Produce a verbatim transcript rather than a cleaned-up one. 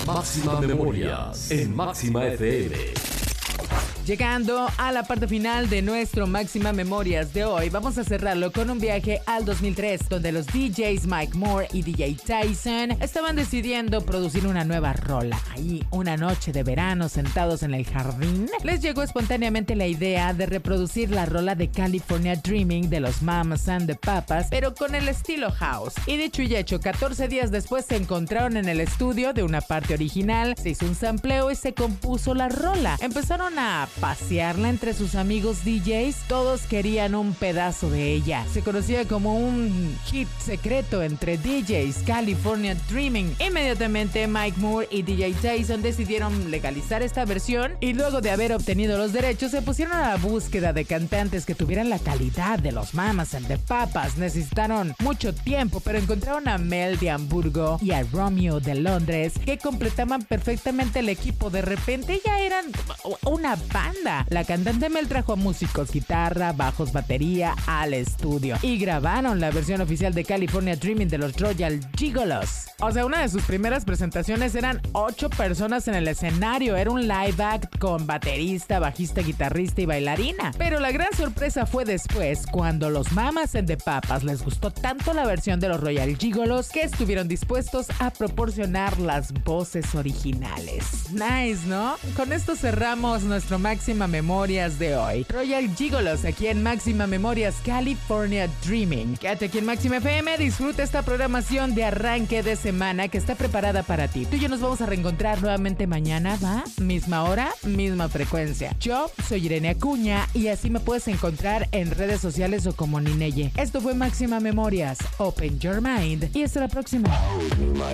Máxima Memorias en Máxima F M. Llegando a la parte final de nuestro Máxima Memorias de hoy, vamos a cerrarlo con un viaje al dos mil tres, donde los D Js Mike Moore y D J Tyson estaban decidiendo producir una nueva rola. Ahí, una noche de verano, sentados en el jardín, les llegó espontáneamente la idea de reproducir la rola de California Dreaming de los Mamas and the Papas, pero con el estilo house. Y dicho y hecho, catorce días después se encontraron en el estudio de una parte original, se hizo un sampleo y se compuso la rola. Empezaron a pasearla entre sus amigos D Js, todos querían un pedazo de ella. Se conocía como un hit secreto entre D Js, California Dreaming. Inmediatamente Mike Moore y D J Tyson decidieron legalizar esta versión y luego de haber obtenido los derechos se pusieron a la búsqueda de cantantes que tuvieran la calidad de los Mamas and the Papas. Necesitaron mucho tiempo, pero encontraron a Mel de Hamburgo y a Romeo de Londres que completaban perfectamente el equipo. De repente ya eran una banda. La cantante Mel trajo músicos, guitarra, bajos, batería al estudio y grabaron la versión oficial de California Dreaming de los Royal Gigolos. O sea, una de sus primeras presentaciones eran ocho personas en el escenario. Era un live act con baterista, bajista, guitarrista y bailarina. Pero la gran sorpresa fue después, cuando los Mamas and the Papas les gustó tanto la versión de los Royal Gigolos que estuvieron dispuestos a proporcionar las voces originales. Nice, ¿no? Con esto cerramos nuestro Máxima Memorias de hoy. Royal Gigolos aquí en Máxima Memorias California Dreaming. Quédate aquí en Máxima F M, disfruta esta programación de arranque de semana que está preparada para ti. Tú y yo nos vamos a reencontrar nuevamente mañana, ¿va? Misma hora, misma frecuencia. Yo soy Irene Acuña y así me puedes encontrar en redes sociales o como Nineye. Esto fue Máxima Memorias. Open your mind y hasta la próxima.